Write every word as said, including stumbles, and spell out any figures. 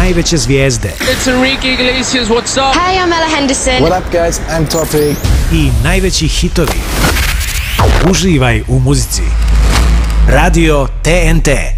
najveće zvijezde. It's Enrique Iglesias, what's up? Hey, I'm Ella Henderson. What up guys, I'm Topi. I najveći hitovi. Uživaj u muzici. Radio T N T.